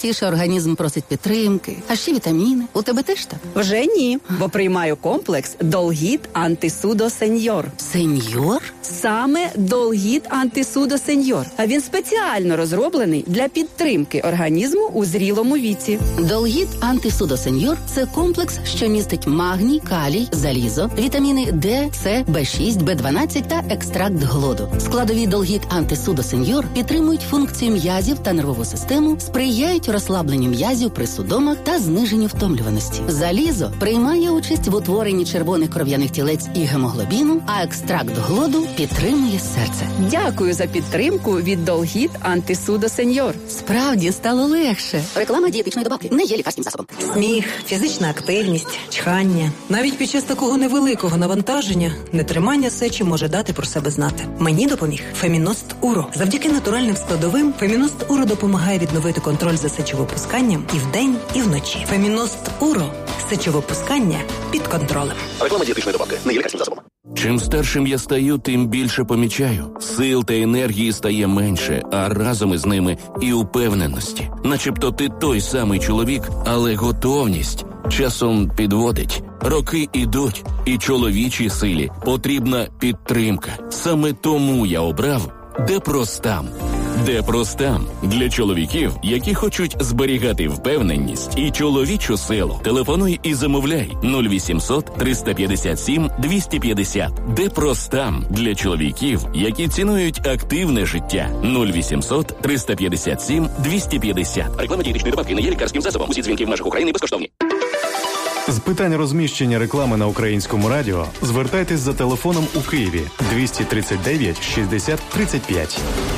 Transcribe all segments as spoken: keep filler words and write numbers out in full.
частіше організм просить підтримки, а ще вітаміни. У тебе теж так? Вже ні, бо приймаю комплекс Долгіт Антисудо Сеньор. Сеньор? Саме Долгіт Антисудо Сеньор. А він спеціально розроблений для підтримки організму у зрілому віці. Долгіт Антисудо Сеньор – це комплекс, що містить магній, калій, залізо, вітаміни Д, С, Б шість, Б дванадцять та екстракт глоду. Складові Долгіт Антисудо Сеньор підтримують функцію м'язів та нервову систему, сприяють розслабленню м'язів при судомах та зниженню втомлюваності. Залізо приймає участь в утворенні червоних кров'яних тілець і гемоглобіну, а екстракт глоду підтримує серце. Дякую за підтримку від Долгіт Антисудо Сеньор. Справді стало легше. Реклама дієтичної добавки не є лікарським засобом. Сміх, фізична активність, чхання. Навіть під час такого невеликого навантаження нетримання сечі може дати про себе знати. Мені допоміг Феміност Уро. Завдяки натуральним складовим Феміност Уро допомагає відновити контроль за сечовипусканням і вдень, і вночі. Феміност Уро. Сечовипускання під контролем. Реклама дієтичної добавки не є лікарським засобом. Чим старшим я стаю, тим більше помічаю. Сил та енергії стає менше, а разом із ними і упевненості. Начебто ти той самий чоловік, але готовність часом підводить. Роки ідуть, і чоловічій силі потрібна підтримка. Саме тому я обрав Депростам. Депростам для чоловіків, які хочуть зберігати впевненість і чоловічу силу. Телефонуй і замовляй нуль вісімсот триста п'ятдесят сім двісті п'ятдесят. Депростам для чоловіків, які цінують активне життя. нуль вісімсот триста п'ятдесят сім двісті п'ятдесят. Реклама дієтичної добавки не є лікарським засобом. Усі дзвінки в межах України безкоштовні. З питань розміщення реклами на Українському радіо звертайтесь за телефоном у Києві двісті тридцять дев'ять шістдесят тридцять п'ять.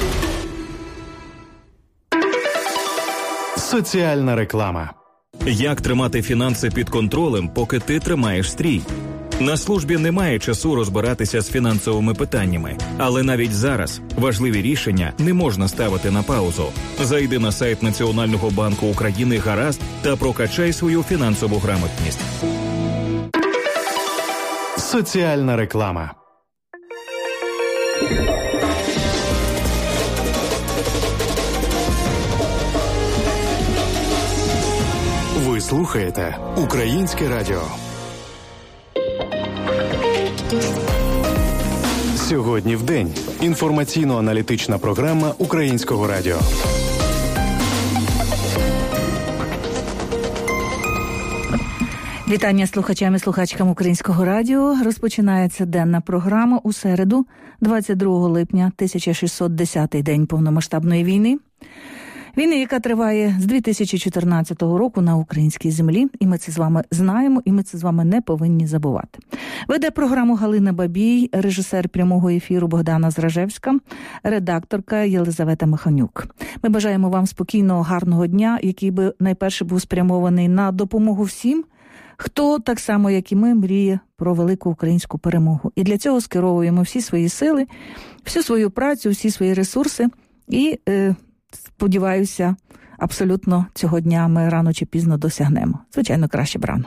Соціальна реклама. Як тримати фінанси під контролем, поки ти тримаєш стрій? На службі немає часу розбиратися з фінансовими питаннями, але навіть зараз важливі рішення не можна ставити на паузу. Зайди на сайт Національного банку України «Гаразд» та прокачай свою фінансову грамотність. Соціальна реклама. Ви слухаєте Українське радіо. Сьогодні в день. Інформаційно-аналітична програма Українського радіо. Вітання слухачам і слухачкам Українського радіо. Розпочинається денна програма у середу, двадцять другого липня, тисяча шістсот десятий день повномасштабної війни. Війни, яка триває з дві тисячі чотирнадцятого року на українській землі, і ми це з вами знаємо, і ми це з вами не повинні забувати. Веде програму Галина Бабій, режисер прямого ефіру Богдана Зражевська, редакторка Єлизавета Миханюк. Ми бажаємо вам спокійного, гарного дня, який би найперше був спрямований на допомогу всім, хто, так само як і ми, мріє про велику українську перемогу. І для цього скеровуємо всі свої сили, всю свою працю, всі свої ресурси і е, сподіваюся, абсолютно цього дня ми рано чи пізно досягнемо. Звичайно, краще б рано.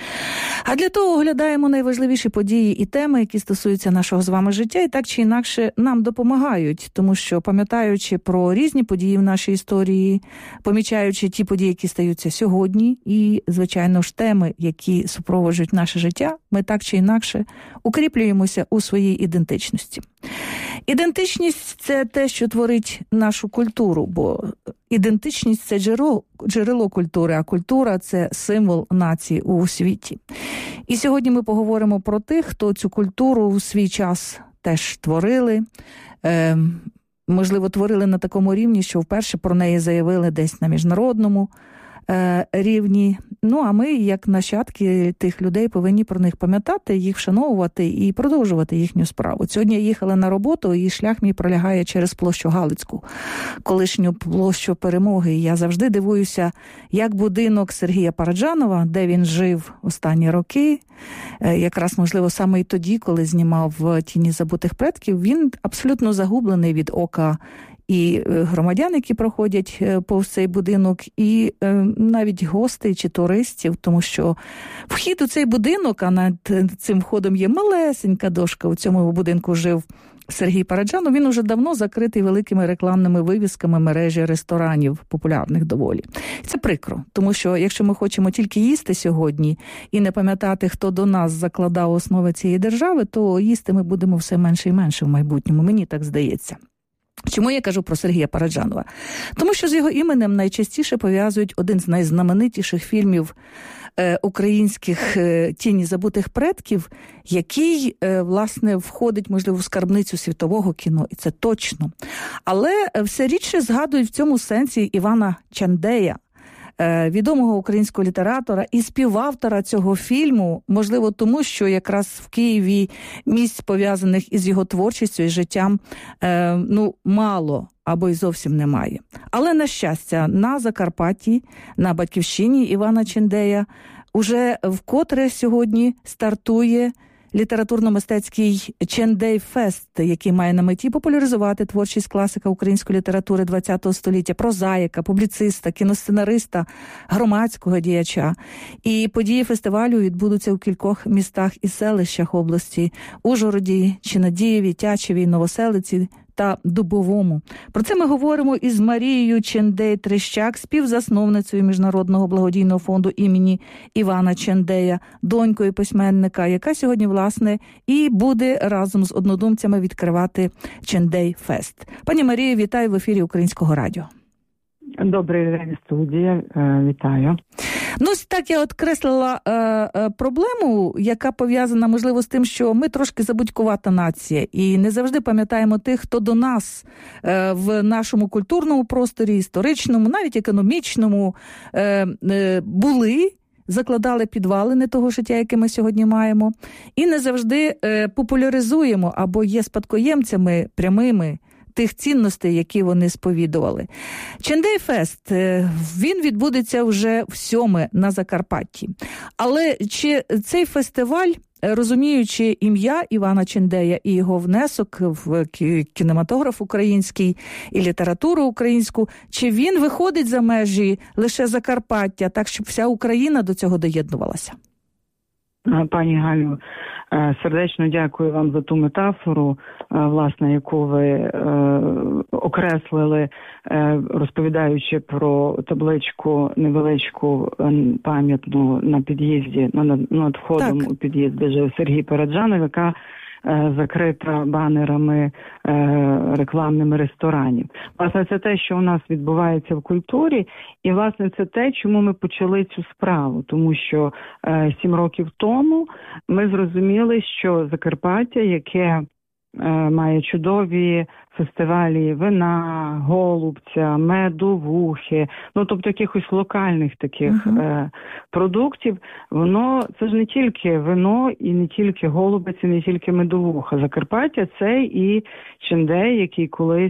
А для того оглядаємо найважливіші події і теми, які стосуються нашого з вами життя, і так чи інакше нам допомагають, тому що, пам'ятаючи про різні події в нашій історії, помічаючи ті події, які стаються сьогодні, і, звичайно ж, теми, які супроводжують наше життя, ми так чи інакше укріплюємося у своїй ідентичності. Ідентичність – це те, що творить нашу культуру, бо ідентичність – це джерело, джерело культури, а культура – це символ нації у світі. І сьогодні ми поговоримо про тих, хто цю культуру у свій час теж творили, е, можливо, творили на такому рівні, що вперше про неї заявили десь на міжнародному е, рівні. Ну, а ми, як нащадки тих людей, повинні про них пам'ятати, їх вшановувати і продовжувати їхню справу. Сьогодні я їхала на роботу, і шлях мій пролягає через площу Галицьку, колишню площу Перемоги. І я завжди дивуюся, як будинок Сергія Параджанова, де він жив останні роки, якраз, можливо, саме і тоді, коли знімав «Тіні забутих предків», він абсолютно загублений від ока і громадян, які проходять повз цей будинок, і е, навіть гостей чи туристів, тому що вхід у цей будинок, а над цим входом є малесенька дошка. У цьому будинку жив Сергій Параджанов, він уже давно закритий великими рекламними вивісками мережі ресторанів, популярних доволі. Це прикро, тому що якщо ми хочемо тільки їсти сьогодні і не пам'ятати, хто до нас закладав основи цієї держави, то їсти ми будемо все менше і менше в майбутньому, мені так здається. Чому я кажу про Сергія Параджанова? Тому що з його іменем найчастіше пов'язують один з найзнаменитіших фільмів е, українських е, «Тіні забутих предків», який, е, власне, входить, можливо, в скарбницю світового кіно, і це точно. Але все рідше згадують в цьому сенсі Івана Чандея, відомого українського літератора і співавтора цього фільму, можливо, тому, що якраз в Києві місць, пов'язаних із його творчістю і життям, ну, мало або й зовсім немає. Але, на щастя, на Закарпатті, на батьківщині Івана Чандея, уже вкотре сьогодні стартує літературно-мистецький Чандей-фест, який має на меті популяризувати творчість класика української літератури ХХ століття, прозаїка, публіциста, кіносценариста, громадського діяча. І події фестивалю відбудуться у кількох містах і селищах області – Ужгороді, Чинадієві, Тячеві, Новоселиці та Дубовому. Про це ми говоримо із Марією Чандей-Трещак, співзасновницею Міжнародного благодійного фонду імені Івана Чандея, донькою письменника, яка сьогодні, власне, і буде разом з однодумцями відкривати Чандей-фест. Пані Марію, вітаю в ефірі Українського радіо. Добрий день, студія. Вітаю. Ну, так я откреслила е, е, проблему, яка пов'язана, можливо, з тим, що ми трошки забудькувата нація і не завжди пам'ятаємо тих, хто до нас е, в нашому культурному просторі, історичному, навіть економічному е, е, були, закладали підвалини того життя, яке ми сьогодні маємо, і не завжди е, популяризуємо або є спадкоємцями прямими тих цінностей, які вони сповідували. Чандей-фест, він відбудеться вже в сьоме на Закарпатті. Але чи цей фестиваль, розуміючи ім'я Івана Чандея і його внесок в кінематограф український і літературу українську, чи він виходить за межі лише Закарпаття, так, щоб вся Україна до цього доєднувалася? Пані Галю, сердечно дякую вам за ту метафору, власне, яку ви е, окреслили, е, розповідаючи про табличку невеличку пам'ятну на під'їзді, над входом так. у під'їзд, де жив Сергій Параджанов, яка закрита банерами е, рекламними ресторанів. Власне, це те, що у нас відбувається в культурі, і, власне, це те, чому ми почали цю справу. Тому що е, сім років тому ми зрозуміли, що Закарпаття, яке е, має чудові фестивалі вина, голубця, медовухи, ну, тобто якихось локальних таких uh-huh. е, продуктів, воно, це ж не тільки вино і не тільки голубець, і не тільки медовуха. Закарпаття – це і Чандей, який колись,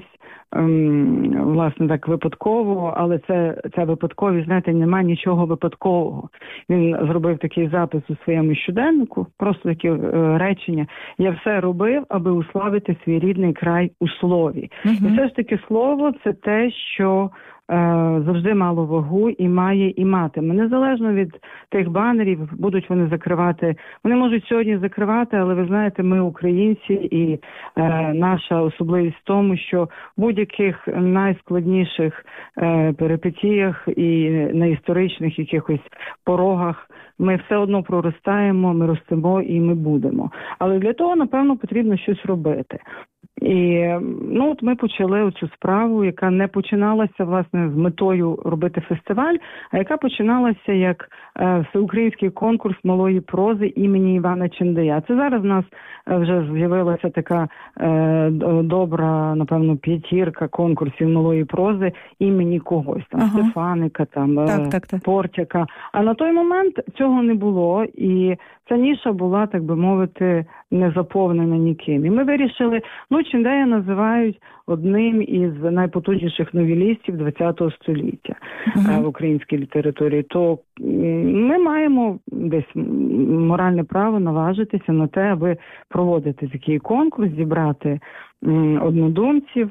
ем, власне, так випадково, але це, це випадковість, знаєте, немає нічого випадкового. Він зробив такий запис у своєму щоденнику, просто такі е, речення. Я все робив, аби уславити свій рідний край у слові. Uh-huh. І все ж таки слово – це те, що е, завжди мало вагу і має і матиме. Незалежно від тих банерів, будуть вони закривати. Вони можуть сьогодні закривати, але ви знаєте, ми українці, і е, наша особливість в тому, що в будь-яких найскладніших е, перипетіях і на історичних якихось порогах ми все одно проростаємо, ми ростемо і ми будемо. Але для того, напевно, потрібно щось робити. І, ну, от ми почали оцю справу, яка не починалася, власне, з метою робити фестиваль, а яка починалася як е, всеукраїнський конкурс малої прози імені Івана Чандея. Це зараз в нас вже з'явилася така е, добра, напевно, п'ятірка конкурсів малої прози імені когось, там, ага. Стефаника, там, е, так, так, так. Портяка. А на той момент цього не було, і ця ніша була, так би мовити, не заповнена ніким. І ми вирішили, ну, Чандея називають одним із найпотужніших новелістів ХХ століття uh-huh. в українській літературі, то ми маємо десь моральне право наважитися на те, аби проводити такий конкурс, зібрати однодумців,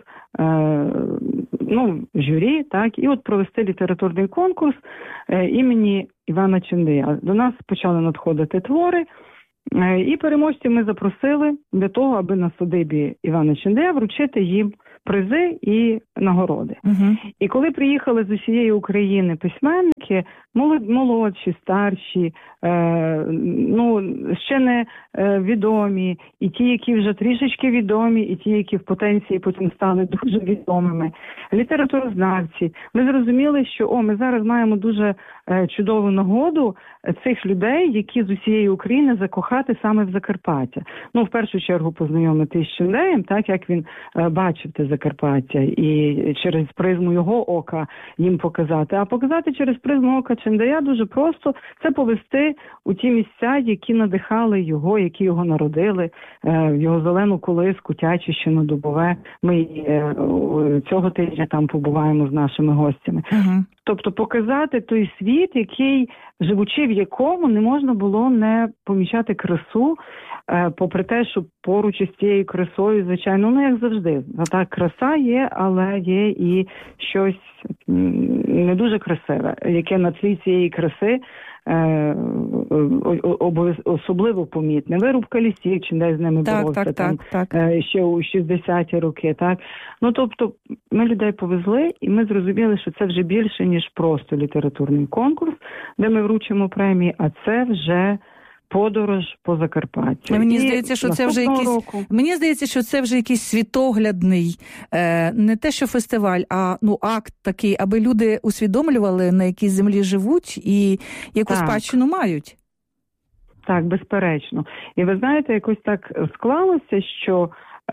ну, журі, так, і от провести літературний конкурс імені Івана Чандея. До нас почали надходити твори, І переможців ми запросили для того, аби на садибі Івана Чендея вручити їм призи і нагороди. Uh-huh. І коли приїхали з усієї України письменники, молодші, старші, е, ну, ще не е, відомі, і ті, які вже трішечки відомі, і ті, які в потенції потім стали дуже відомими, літературознавці, ми зрозуміли, що о, ми зараз маємо дуже е, чудову нагоду цих людей, які з усієї України закохати саме в Закарпаття. Ну, в першу чергу познайомити з Чендеєм, так, як він е, бачив те Закарпаття, і через призму його ока їм показати. А показати через призму ока Чендея дуже просто – це повести у ті місця, які надихали його, які його народили, в його зелену колиску, Тячівщину, Дубове. Ми цього тижня там побуваємо з нашими гостями. Uh-huh. Тобто показати той світ, який, живучи в якому, не можна було не помічати красу, попри те, що поруч із цією красою, звичайно, ну, як завжди, так, краса є, але є і щось не дуже красиве, яке на тлі цієї краси е, особливо помітне. Вирубка лісів, Чендей з ними так, боровся так, там, так, так. Е, ще у шістдесяті роки. Так? Ну, тобто, ми людей повезли, і ми зрозуміли, що це вже більше, ніж просто літературний конкурс, де ми вручимо премії, а це вже подорож по Закарпаттю. Мені здається, що це вже якийсь року... Мені здається, що це вже якийсь світоглядний, е, не те, що фестиваль, а ну акт такий, аби люди усвідомлювали, на якій землі живуть і яку так. спадщину мають. Так, безперечно. І ви знаєте, якось так склалося, що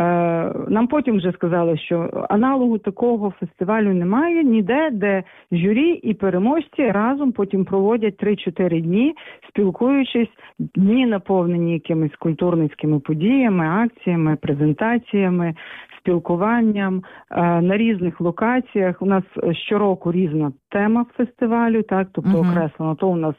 нам потім вже сказали, що аналогу такого фестивалю немає ніде, де журі і переможці разом потім проводять три-чотири дні, спілкуючись, дні наповнені якимись культурницькими подіями, акціями, презентаціями, спілкуванням на різних локаціях. У нас щороку різна тема фестивалю, так, тобто uh-huh. окреслено, то у нас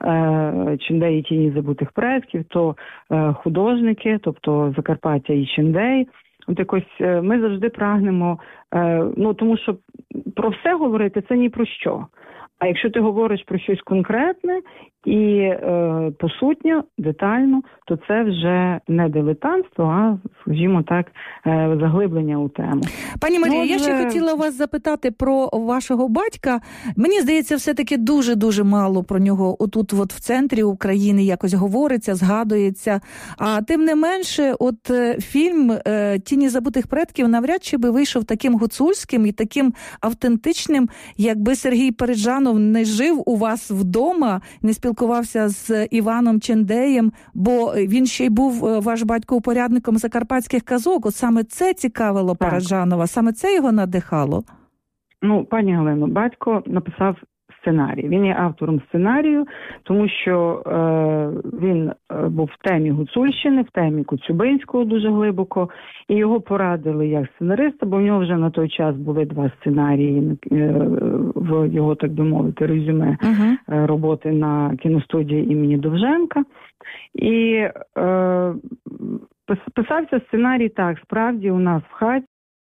е, Чендей і тіні забутих предків, то е, художники, тобто Закарпаття і Чендей. От якось е, ми завжди прагнемо, е, ну, тому що про все говорити це ні про що. А якщо ти говориш про щось конкретне і е, посутньо, детально, то це вже не дилетантство, а, скажімо так, е, заглиблення у тему. Пані Марія, ну, я вже... ще хотіла вас запитати про вашого батька. Мені здається, все-таки дуже-дуже мало про нього отут от в центрі України якось говориться, згадується. А тим не менше, от фільм «Тіні забутих предків» навряд чи би вийшов таким гуцульським і таким автентичним, якби Сергій Париджанов не жив у вас вдома, не спілкувався з Іваном Чендеєм, бо він ще й був, ваш батько, упорядником закарпатських казок. От саме це цікавило Париджанова, саме це його надихало? Ну, пані Галино, батько написав сценарій. Він є автором сценарію, тому що е, він був в темі Гуцульщини, в темі Коцюбинського дуже глибоко, і його порадили як сценариста, бо в нього вже на той час були два сценарії е, в його, так би мовити, резюме uh-huh. е, роботи на кіностудії імені Довженка. І е, писався сценарій так, справді у нас в хаті